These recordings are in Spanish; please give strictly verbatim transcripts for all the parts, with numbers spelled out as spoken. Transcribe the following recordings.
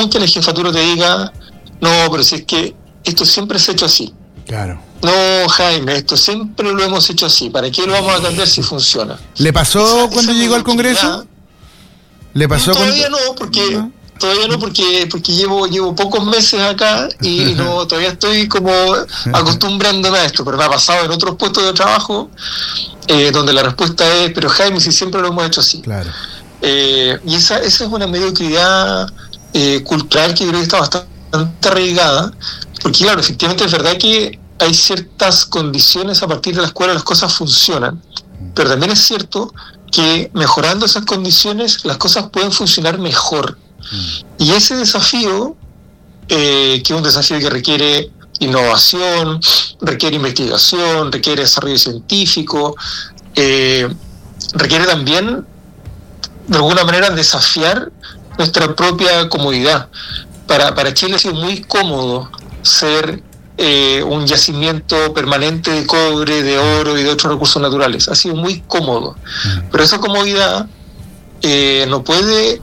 común que la jefatura te diga, no, pero si es que esto siempre se ha hecho así. Claro. No, Jaime, esto siempre lo hemos hecho así. ¿Para qué lo vamos a cambiar si funciona? ¿Le pasó esa, cuando esa llegó al Congreso? ¿Le pasó no, todavía cuando... no, porque ¿No? todavía no, porque porque llevo llevo pocos meses acá y no todavía estoy como acostumbrándome a esto, pero me ha pasado en otros puestos de trabajo eh, donde la respuesta es, pero Jaime, si siempre lo hemos hecho así. Claro. Eh, y esa esa es una mediocridad eh, cultural que yo creo que está bastante arraigada, porque claro, efectivamente es verdad que hay ciertas condiciones a partir de las cuales las cosas funcionan, pero también es cierto que mejorando esas condiciones las cosas pueden funcionar mejor. Y ese desafío, eh, que es un desafío que requiere innovación, requiere investigación, requiere desarrollo científico, eh, requiere también, de alguna manera, desafiar nuestra propia comodidad. Para, para Chile ha sido muy cómodo ser eh, un yacimiento permanente de cobre, de oro y de otros recursos naturales. Ha sido muy cómodo. Pero esa comodidad eh, no puede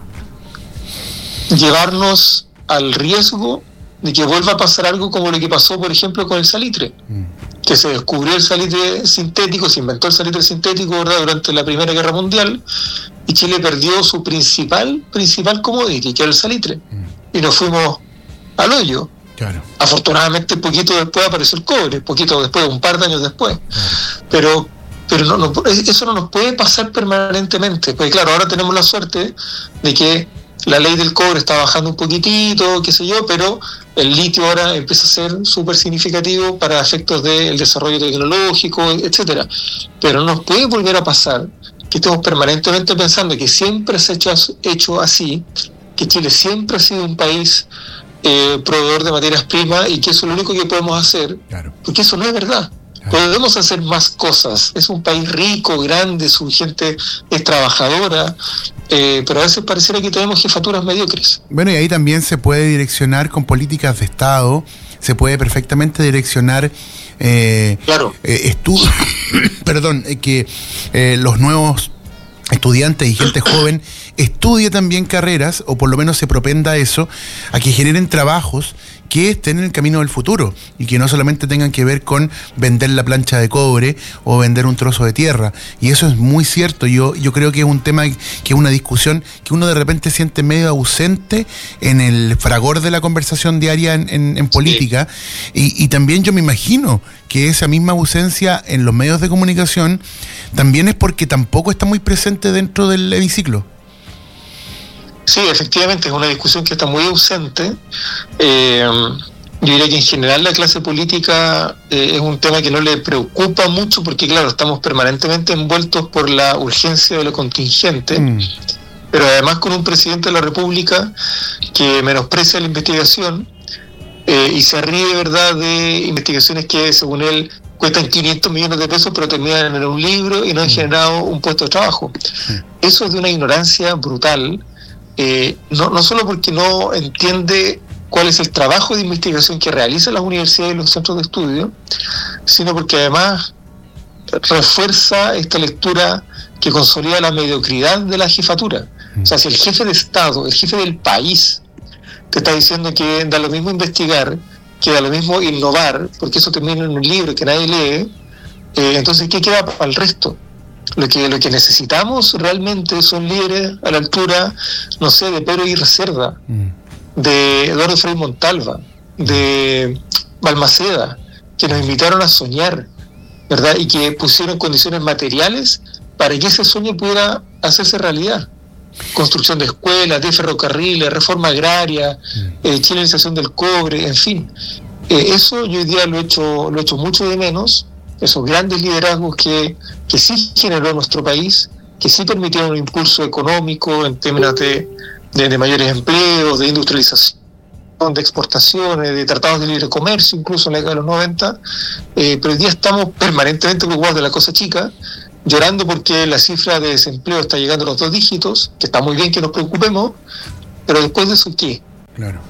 llevarnos al riesgo de que vuelva a pasar algo como lo que pasó, por ejemplo, con el salitre, mm. que se descubrió el salitre sintético, se inventó el salitre sintético, ¿verdad?, durante la Primera Guerra Mundial, y Chile perdió su principal principal commodity, que era el salitre, mm. y nos fuimos al hoyo. Claro. Afortunadamente, poquito después apareció el cobre, poquito después, un par de años después, claro. pero pero no, no, eso no nos puede pasar permanentemente, porque claro, ahora tenemos la suerte de que la ley del cobre está bajando un poquitito, qué sé yo, pero el litio ahora empieza a ser súper significativo para efectos del desarrollo tecnológico, etcétera. Pero no nos puede volver a pasar que estemos permanentemente pensando que siempre se ha hecho, hecho así, que Chile siempre ha sido un país eh, proveedor de materias primas y que eso es lo único que podemos hacer, claro. Porque eso no es verdad. Podemos hacer más cosas. Es un país rico, grande, su gente es trabajadora, eh, pero a veces pareciera que tenemos jefaturas mediocres. Bueno, y ahí también se puede direccionar con políticas de Estado, se puede perfectamente direccionar eh, claro. eh, estu- perdón, eh, que eh, los nuevos estudiantes y gente joven estudie también carreras, o por lo menos se propenda a eso, a que generen trabajos que estén en el camino del futuro y que no solamente tengan que ver con vender la plancha de cobre o vender un trozo de tierra. Y eso es muy cierto. Yo, yo creo que es un tema, que es una discusión que uno de repente siente medio ausente en el fragor de la conversación diaria en, en, en política. Sí. Y, y también yo me imagino que esa misma ausencia en los medios de comunicación también es porque tampoco está muy presente dentro del hemiciclo. Sí, efectivamente, es una discusión que está muy ausente. Eh, yo diría que en general la clase política eh, es un tema que no le preocupa mucho porque, claro, estamos permanentemente envueltos por la urgencia de lo contingente, mm. pero además con un presidente de la República que menosprecia la investigación eh, y se ríe, ¿verdad?, de investigaciones que, según él, cuestan quinientos millones de pesos, pero terminan en un libro y no han generado un puesto de trabajo. Mm. Eso es de una ignorancia brutal. Eh, no, no solo porque no entiende cuál es el trabajo de investigación que realizan las universidades y los centros de estudio, sino porque además refuerza esta lectura que consolida la mediocridad de la jefatura. O sea, si el jefe de Estado, el jefe del país, te está diciendo que da lo mismo investigar, que da lo mismo innovar, porque eso termina en un libro que nadie lee, eh, entonces, ¿qué queda para el resto? Lo que, lo que necesitamos realmente son líderes a la altura, no sé, de Pedro y Reserva, mm. de Eduardo Frei Montalva, de Balmaceda, que nos invitaron a soñar, ¿verdad? Y que pusieron condiciones materiales para que ese sueño pudiera hacerse realidad. Construcción de escuelas, de ferrocarriles, reforma agraria, mm. eh, chilenización del cobre, en fin. Eh, eso yo hoy día lo he hecho, lo he hecho mucho de menos. Esos grandes liderazgos que, que sí generó nuestro país, que sí permitieron un impulso económico en términos de, de, de mayores empleos, de industrialización, de exportaciones, de tratados de libre comercio, incluso en la década de los noventa, eh, pero hoy día estamos permanentemente preocupados de la cosa chica, llorando porque la cifra de desempleo está llegando a los dos dígitos, que está muy bien que nos preocupemos, pero después de eso, ¿qué? Claro.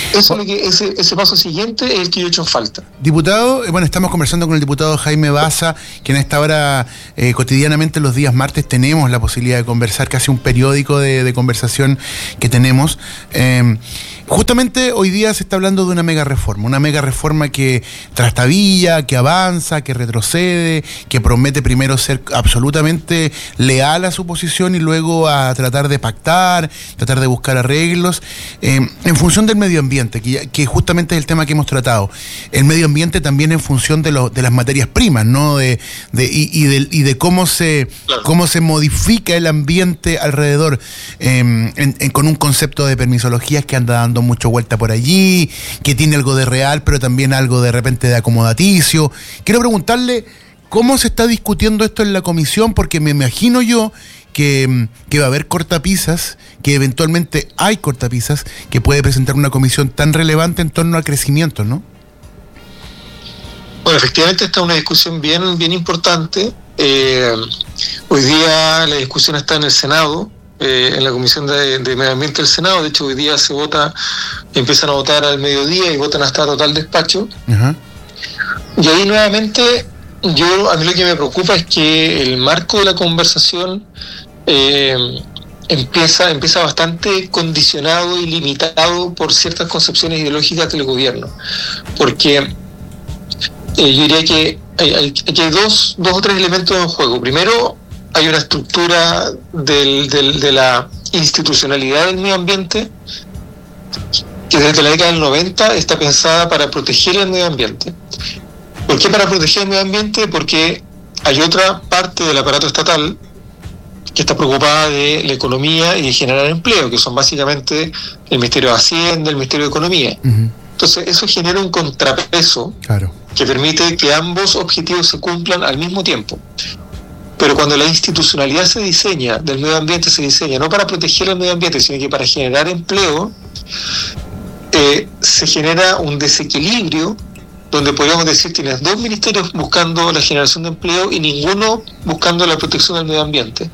Eso es lo que, ese, ese paso siguiente es el que yo he hecho en falta. Diputado, bueno, estamos conversando con el diputado Jaime Baza, que en esta hora, eh, cotidianamente los días martes, tenemos la posibilidad de conversar, casi un periódico de, de conversación que tenemos. Eh, justamente hoy día se está hablando de una mega reforma, una mega reforma que trastabilla, que avanza, que retrocede, que promete primero ser absolutamente leal a su posición y luego a tratar de pactar, tratar de buscar arreglos, eh, en función del medio ambiente. Que, que justamente es el tema que hemos tratado. El medio ambiente también en función de, lo, de las materias primas, ¿no? De, de, y, y, de, y de cómo se, claro. cómo se modifica el ambiente alrededor, eh, en, en, con un concepto de permisologías que anda dando mucho vuelta por allí, que tiene algo de real, pero también algo de repente de acomodaticio. Quiero preguntarle cómo se está discutiendo esto en la comisión, porque me imagino yo Que, que va a haber cortapisas, que eventualmente hay cortapisas, que puede presentar una comisión tan relevante en torno al crecimiento, ¿no? Bueno, efectivamente esta es una discusión bien, bien importante. Eh, hoy día la discusión está en el Senado, eh, en la Comisión de, de Medio Ambiente del Senado. De hecho, hoy día se vota, empiezan a votar al mediodía y votan hasta total despacho. Uh-huh. Y ahí nuevamente, yo a mí lo que me preocupa es que el marco de la conversación eh, empieza, empieza bastante condicionado y limitado por ciertas concepciones ideológicas del gobierno. Porque eh, yo diría que hay, hay, aquí hay dos, dos o tres elementos en juego. Primero, hay una estructura del, del, de la institucionalidad del medio ambiente que desde la década del noventa está pensada para proteger el medio ambiente. ¿Por qué para proteger el medio ambiente? Porque hay otra parte del aparato estatal que está preocupada de la economía y de generar empleo, que son básicamente el Ministerio de Hacienda, el Ministerio de Economía. Uh-huh. Entonces eso genera un contrapeso, claro, que permite que ambos objetivos se cumplan al mismo tiempo. Pero cuando la institucionalidad se diseña, del medio ambiente se diseña, no para proteger el medio ambiente, sino que para generar empleo, eh, se genera un desequilibrio donde podríamos decir tienes dos ministerios buscando la generación de empleo y ninguno buscando la protección del medio ambiente.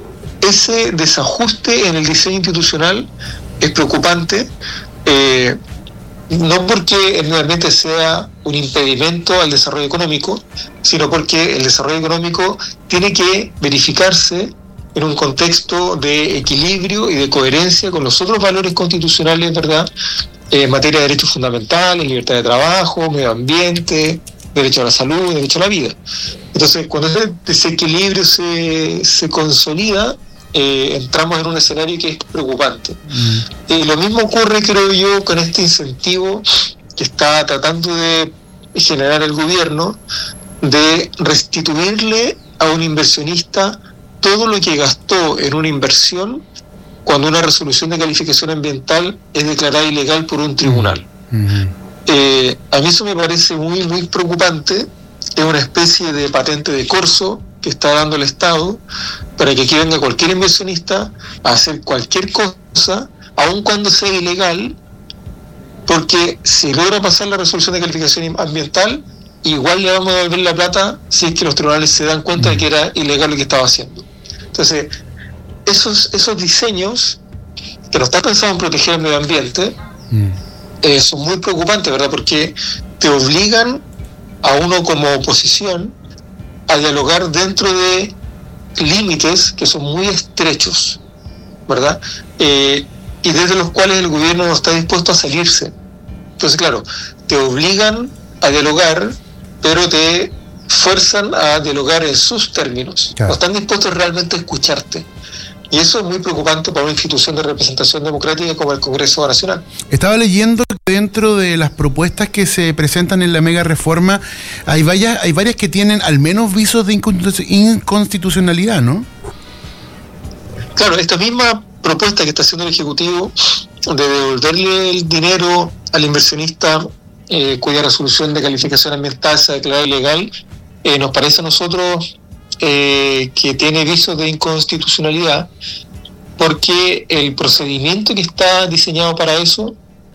Ese desajuste en el diseño institucional es preocupante, eh, no porque el medio ambiente sea un impedimento al desarrollo económico, sino porque el desarrollo económico tiene que verificarse en un contexto de equilibrio y de coherencia con los otros valores constitucionales, ¿verdad?, en materia de derechos fundamentales, libertad de trabajo, medio ambiente, derecho a la salud, derecho a la vida. Entonces, cuando ese desequilibrio se, se consolida, eh, entramos en un escenario que es preocupante. Mm. Eh, lo mismo ocurre, creo yo, con este incentivo que está tratando de generar el gobierno de restituirle a un inversionista todo lo que gastó en una inversión cuando una resolución de calificación ambiental es declarada ilegal por un tribunal. Uh-huh. Eh, a mí eso me parece muy, muy preocupante. Es una especie de patente de corso que está dando el Estado para que aquí venga cualquier inversionista a hacer cualquier cosa, aun cuando sea ilegal, porque si logra pasar la resolución de calificación ambiental, igual le vamos a devolver la plata si es que los tribunales se dan cuenta uh-huh. de que era ilegal lo que estaba haciendo. Entonces, Esos, esos diseños que no están pensados en proteger el medio ambiente mm. eh, son muy preocupantes, ¿verdad? Porque te obligan a uno como oposición a dialogar dentro de límites que son muy estrechos, ¿verdad? Eh, y desde los cuales el gobierno no está dispuesto a salirse. Entonces, claro, te obligan a dialogar, pero te fuerzan a dialogar en sus términos. Claro. No están dispuestos realmente a escucharte. Y eso es muy preocupante para una institución de representación democrática como el Congreso Nacional. Estaba leyendo que dentro de las propuestas que se presentan en la mega reforma hay varias, hay varias que tienen al menos visos de inconstitucionalidad, ¿no? Claro, esta misma propuesta que está haciendo el Ejecutivo de devolverle el dinero al inversionista eh, cuya resolución de calificación ambiental se ha declarado ilegal, eh, nos parece a nosotros Eh, que tiene visos de inconstitucionalidad, porque el procedimiento que está diseñado para eso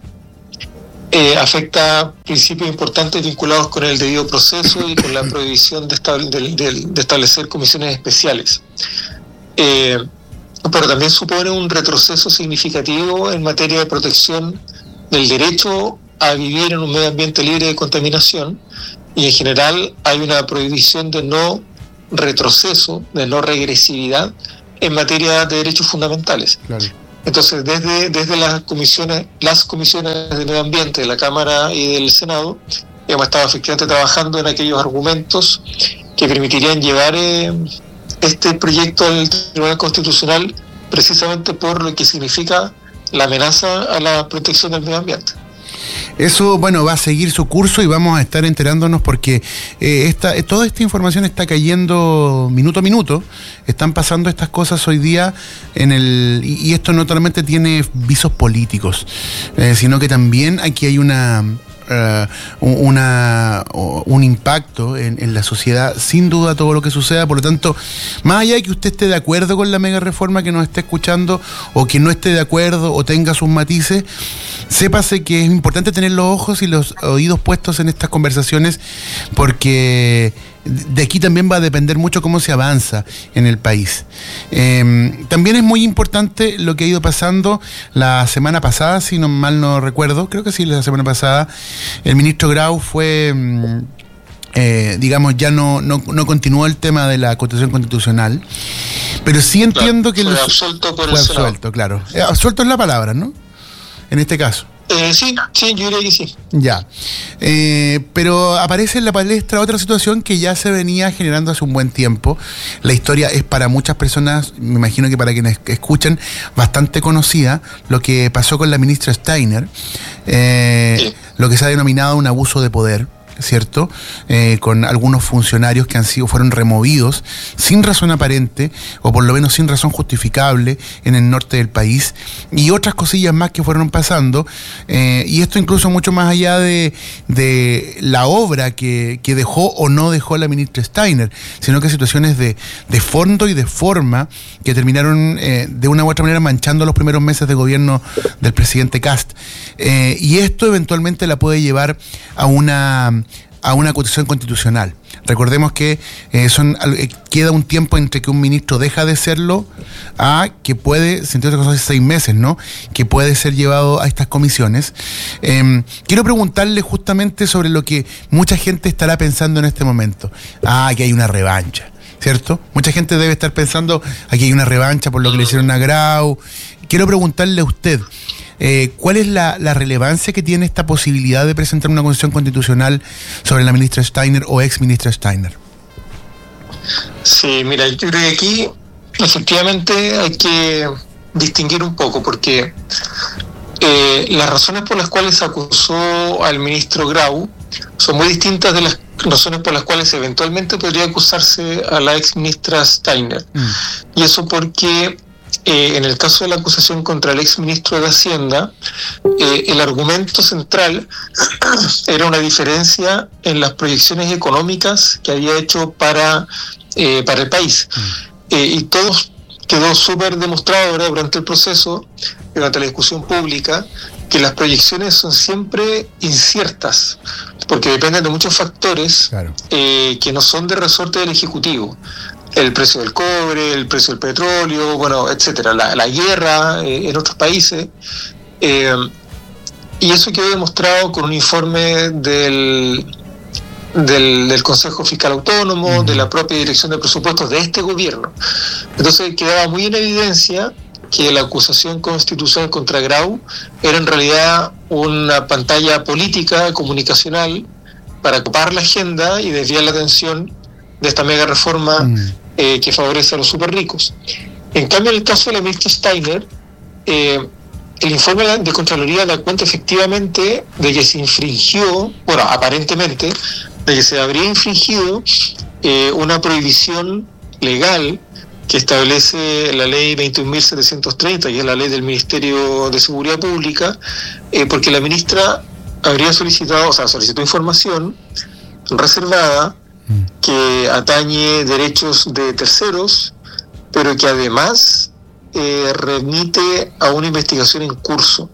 eh, afecta principios importantes vinculados con el debido proceso y con la prohibición de, estable, de, de, de establecer comisiones especiales. Eh, pero también supone un retroceso significativo en materia de protección del derecho a vivir en un medio ambiente libre de contaminación, y en general hay una prohibición de no retroceso, de no regresividad en materia de derechos fundamentales. Claro. Entonces, desde, desde las comisiones, las comisiones de medio ambiente de la Cámara y del Senado, hemos estado efectivamente trabajando en aquellos argumentos que permitirían llevar eh, este proyecto al Tribunal Constitucional, precisamente por lo que significa la amenaza a la protección del medio ambiente. Eso, bueno, va a seguir su curso y vamos a estar enterándonos porque eh, esta, eh, toda esta información está cayendo minuto a minuto. Están pasando estas cosas hoy día en el y, y esto no solamente tiene visos políticos, eh, sino que también aquí hay una... Uh, una, un impacto en, en la sociedad, sin duda, todo lo que suceda. Por lo tanto, más allá de que usted esté de acuerdo con la mega reforma que nos esté escuchando, o que no esté de acuerdo o tenga sus matices, sépase que es importante tener los ojos y los oídos puestos en estas conversaciones, porque de aquí también va a depender mucho cómo se avanza en el país. Eh, también es muy importante lo que ha ido pasando la semana pasada, si no mal no recuerdo, creo que sí, la semana pasada, el ministro Grau fue, eh, digamos, ya no, no, no continuó el tema de la Acusación Constitucional, pero sí entiendo claro, que... Fue absuelto por fue el absuelto, claro. Eh, absuelto es la palabra, ¿no? En este caso. Eh, sí, sí, yo diría que sí. Ya. Eh, pero aparece en la palestra otra situación que ya se venía generando hace un buen tiempo. La historia es para muchas personas, me imagino que para quienes escuchan, bastante conocida, lo que pasó con la ministra Steiner, eh, sí. Lo que se ha denominado un abuso de poder, ¿cierto? Eh, con algunos funcionarios que han sido, fueron removidos sin razón aparente, o por lo menos sin razón justificable, en el norte del país, y otras cosillas más que fueron pasando, eh, y esto incluso mucho más allá de, de la obra que, que dejó o no dejó la ministra Steiner, sino que situaciones de, de fondo y de forma que terminaron eh, de una u otra manera manchando los primeros meses de gobierno del presidente Kast. Eh, y esto eventualmente la puede llevar a una a una acusación constitucional. Recordemos que eh, son eh, queda un tiempo entre que un ministro deja de serlo a que puede, entre otras cosas, seis meses, ¿no? Que puede ser llevado a estas comisiones. Eh, quiero preguntarle justamente sobre lo que mucha gente estará pensando en este momento. Ah, que hay una revancha, ¿cierto? Mucha gente debe estar pensando, aquí hay una revancha por lo que le hicieron a Grau. Quiero preguntarle a usted, Eh, ¿cuál es la, la relevancia que tiene esta posibilidad de presentar una acusación constitucional sobre la ministra Steiner o ex ministra Steiner? Sí, mira, yo creo que aquí efectivamente hay que distinguir un poco, porque eh, las razones por las cuales se acusó al ministro Grau son muy distintas de las razones por las cuales eventualmente podría acusarse a la ex ministra Steiner. Mm. Y eso porque Eh, en el caso de la acusación contra el exministro de Hacienda, eh, el argumento central era una diferencia en las proyecciones económicas que había hecho para, eh, para el país. Eh, y todo quedó súper demostrado ahora durante el proceso, durante la discusión pública, que las proyecciones son siempre inciertas, porque dependen de muchos factores, claro. eh, que no son de resorte del Ejecutivo. El precio del cobre, el precio del petróleo, bueno, etcétera, la, la guerra eh, en otros países, eh, y eso quedó demostrado con un informe del, del, del Consejo Fiscal Autónomo, uh-huh. de la propia Dirección de Presupuestos de este gobierno. Entonces quedaba muy en evidencia que la acusación constitucional contra Grau era en realidad una pantalla política, comunicacional, para copar la agenda y desviar la atención de esta mega reforma uh-huh. Eh, que favorece a los súper ricos. En cambio, en el caso de la ministra Steiner, eh, el informe de Contraloría da cuenta efectivamente de que se infringió, bueno, aparentemente, de que se habría infringido eh, una prohibición legal que establece la ley veintiún mil setecientos treinta, que es la ley del Ministerio de Seguridad Pública, eh, porque la ministra habría solicitado, o sea, solicitó información reservada que atañe derechos de terceros, pero que además eh, remite a una investigación en curso.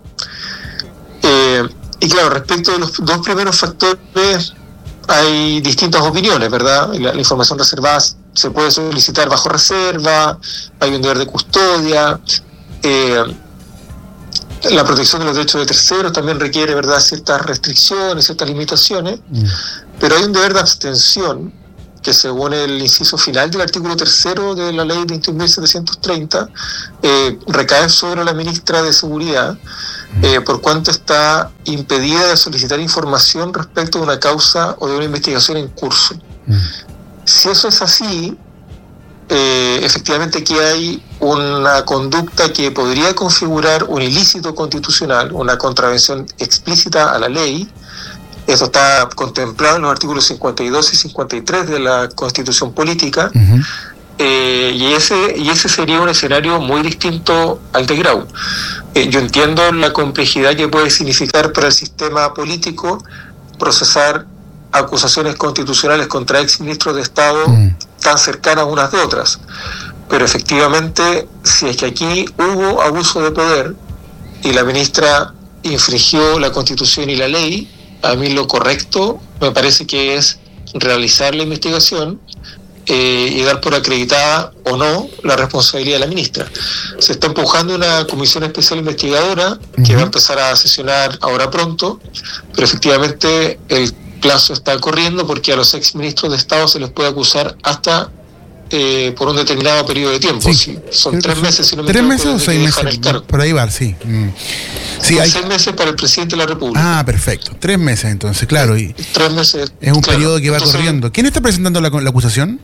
Eh, y claro, respecto de los dos primeros factores, hay distintas opiniones, ¿verdad? La, la información reservada se puede solicitar bajo reserva, hay un deber de custodia, eh, la protección de los derechos de terceros también requiere, ¿verdad?, ciertas restricciones, ciertas limitaciones, mm. pero hay un deber de abstención que, según el inciso final del artículo tercero de la ley veintiún mil setecientos treinta, eh, recae sobre la ministra de Seguridad, mm. eh, por cuanto está impedida de solicitar información respecto de una causa o de una investigación en curso. Mm. Si eso es así, Eh, efectivamente aquí hay una conducta que podría configurar un ilícito constitucional, una contravención explícita a la ley. Eso está contemplado en los artículos cincuenta y dos y cincuenta y tres de la Constitución Política. Uh-huh. eh, y ese y ese sería un escenario muy distinto al de Grau. Eh, yo entiendo la complejidad que puede significar para el sistema político procesar acusaciones constitucionales contra exministros de Estado mm. tan cercanas unas de otras, pero efectivamente, si es que aquí hubo abuso de poder y la ministra infringió la Constitución y la ley, a mí lo correcto me parece que es realizar la investigación eh, y dar por acreditada o no la responsabilidad de la ministra. Se está empujando una comisión especial investigadora uh-huh. que va a empezar a sesionar ahora pronto, pero efectivamente el plazo está corriendo porque a los exministros de Estado se les puede acusar hasta eh, por un determinado periodo de tiempo. Sí, sí, son tres sí. meses, si no me ¿Tres equivoco, meses o seis meses? El cargo. Por ahí va, sí. Mm. sí hay... hay... Seis meses para el presidente de la República. Ah, perfecto. Tres meses entonces, claro. Y tres meses. Es un claro. periodo que va entonces, corriendo. ¿Quién está presentando la, la acusación?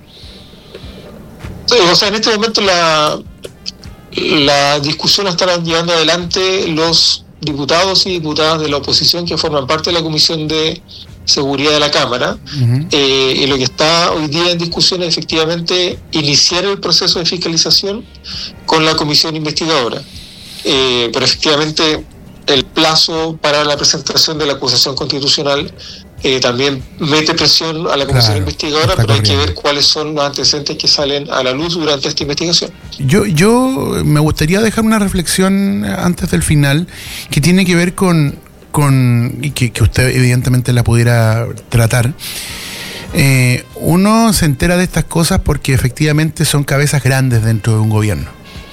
Sí, o sea, en este momento la, la discusión la estarán llevando adelante los diputados y diputadas de la oposición que forman parte de la Comisión de Seguridad de la Cámara, uh-huh. eh, y lo que está hoy día en discusión es efectivamente iniciar el proceso de fiscalización con la comisión investigadora. Eh, pero efectivamente el plazo para la presentación de la acusación constitucional eh, también mete presión a la comisión claro, investigadora, pero corriendo. Hay que ver cuáles son los antecedentes que salen a la luz durante esta investigación. Yo, yo me gustaría dejar una reflexión antes del final que tiene que ver con Con, y que, que usted evidentemente la pudiera tratar. Eh, uno se entera de estas cosas porque efectivamente son cabezas grandes dentro de un gobierno.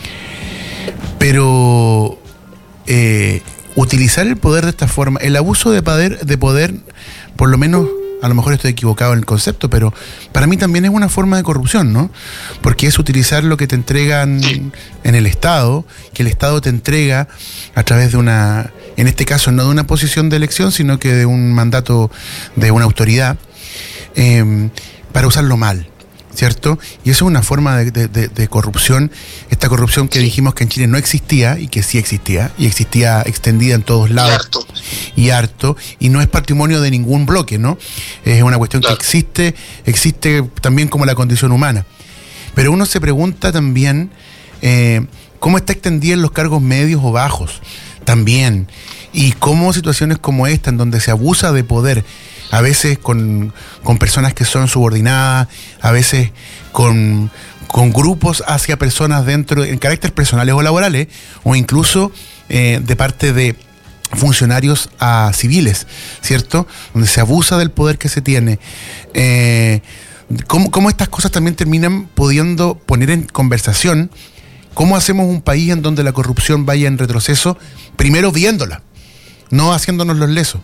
Pero eh, utilizar el poder de esta forma, el abuso de poder, de poder, por lo menos, a lo mejor estoy equivocado en el concepto, pero para mí también es una forma de corrupción, ¿no? Porque es utilizar lo que te entregan en el Estado, que el Estado te entrega a través de una, en este caso no de una posición de elección, sino que de un mandato de una autoridad, eh, para usarlo mal, ¿cierto? Y eso es una forma de, de, de, de corrupción, esta corrupción que dijimos que en Chile no existía y que sí existía, y existía extendida en todos lados. Y harto. Y harto, y no es patrimonio de ningún bloque, ¿no? Es una cuestión claro. que existe, existe también como la condición humana. Pero uno se pregunta también eh, cómo está extendida en los cargos medios o bajos, también, y cómo situaciones como esta, en donde se abusa de poder, a veces con, con personas que son subordinadas, a veces con, con grupos hacia personas dentro, en carácter personales o laborales, o incluso eh, de parte de funcionarios a civiles, ¿cierto? Donde se abusa del poder que se tiene. Eh, ¿cómo, cómo estas cosas también terminan pudiendo poner en conversación cómo hacemos un país en donde la corrupción vaya en retroceso, primero viéndola, no haciéndonos los lesos?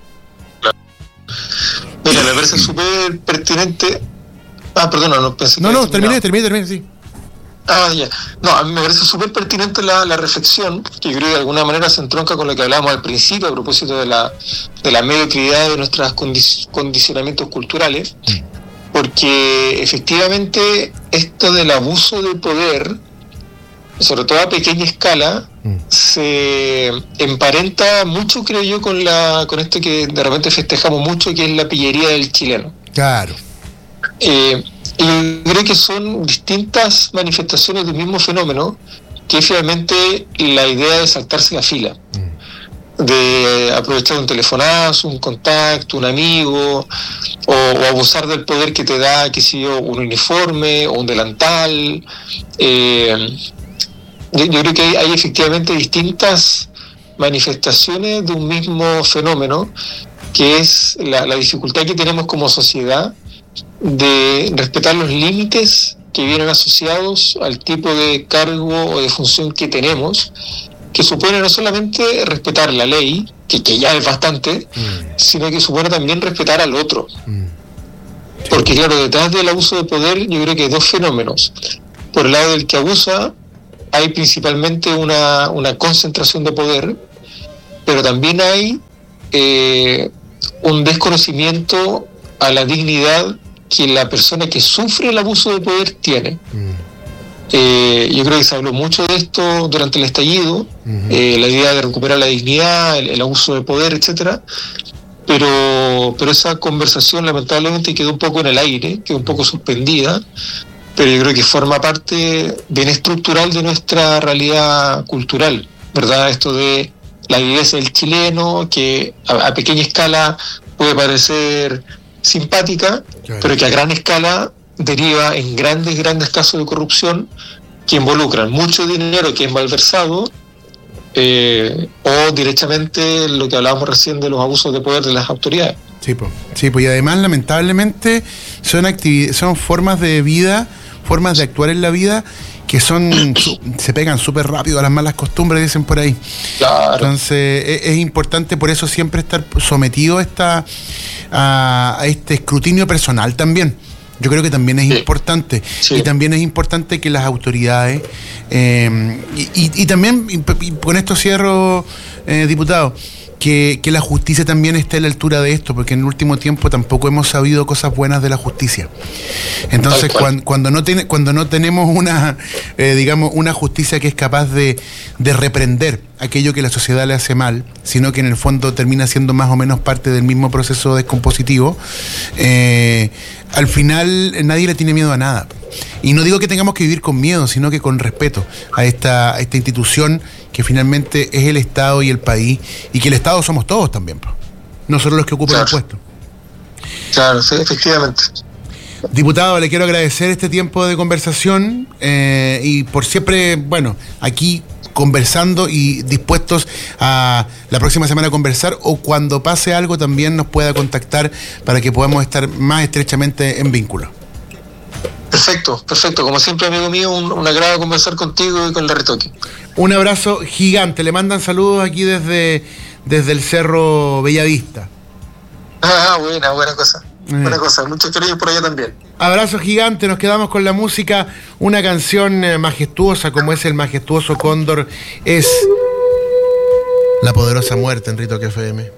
Mira, me parece súper pertinente. Ah, perdona, no pensé. No, no, terminé, terminé, terminé, sí. Ah, ya. No, a mí me parece súper pertinente la, la reflexión, que yo creo que de alguna manera se entronca con lo que hablábamos al principio a propósito de la, de la mediocridad de nuestros condi- condicionamientos culturales, porque efectivamente esto del abuso de poder, sobre todo a pequeña escala, mm. se emparenta mucho, creo yo, con la con esto que de repente festejamos mucho, que es la pillería del chileno. Claro. Eh, y creo que son distintas manifestaciones del mismo fenómeno, que es finalmente la idea de saltarse la fila, mm. de aprovechar un telefonazo, un contacto, un amigo, o, o abusar del poder que te da, qué sé yo, un uniforme o un delantal. Eh, Yo, yo creo que hay, hay efectivamente distintas manifestaciones de un mismo fenómeno, que es la, la dificultad que tenemos como sociedad de respetar los límites que vienen asociados al tipo de cargo o de función que tenemos, que supone no solamente respetar la ley, que, que ya es bastante, mm. sino que supone también respetar al otro. Mm. Sí. Porque claro, detrás del abuso de poder yo creo que hay dos fenómenos. Por el lado del que abusa, hay principalmente una, una concentración de poder, pero también hay eh, un desconocimiento a la dignidad que la persona que sufre el abuso de poder tiene. Mm. Eh, yo creo que se habló mucho de esto durante el estallido, uh-huh. eh, la idea de recuperar la dignidad, el, el abuso de poder, etcétera. Pero, pero esa conversación lamentablemente quedó un poco en el aire, quedó un poco suspendida, pero yo creo que forma parte bien estructural de nuestra realidad cultural, ¿verdad? Esto de la viveza del chileno, que a, a pequeña escala puede parecer simpática, claro. pero que a gran escala deriva en grandes, grandes casos de corrupción que involucran mucho dinero que es malversado, eh, o directamente lo que hablábamos recién de los abusos de poder de las autoridades. Sí, pues, sí, pues, y además lamentablemente son actividades, son formas de vida, formas de actuar en la vida que son su, se pegan súper rápido a las malas costumbres, dicen por ahí. Claro. Entonces es, es importante por eso siempre estar sometido a, esta, a, a este escrutinio personal también. Yo creo que también es sí. importante. Sí. Y también es importante que las autoridades, eh, y, y, y también, y, y con esto cierro, eh, diputado, que, que la justicia también esté a la altura de esto, porque en el último tiempo tampoco hemos sabido cosas buenas de la justicia. Entonces, cuando, cuando, no, tiene, cuando no tenemos una, eh, digamos, una justicia que es capaz de, de reprender aquello que la sociedad le hace mal, sino que en el fondo termina siendo más o menos parte del mismo proceso descompositivo, eh, al final nadie le tiene miedo a nada. Y no digo que tengamos que vivir con miedo, sino que con respeto a esta, a esta institución que finalmente es el Estado y el país, y que el Estado somos todos también, no solo los que ocupan claro. el puesto. Claro, sí, efectivamente. Diputado, le quiero agradecer este tiempo de conversación eh, y por siempre, bueno, aquí conversando y dispuestos a la próxima semana a conversar, o cuando pase algo también nos pueda contactar para que podamos estar más estrechamente en vínculo. Perfecto, perfecto. Como siempre, amigo mío, un, un agrado conversar contigo y con la Retoque. Un abrazo gigante. Le mandan saludos aquí desde, desde el Cerro Bellavista. Ah, buena, buena cosa. Eh. Buena cosa. Muchos cariños por allá también. Abrazo gigante. Nos quedamos con la música. Una canción majestuosa como es El Majestuoso Cóndor. Es La Poderosa Muerte en Ritoque F M.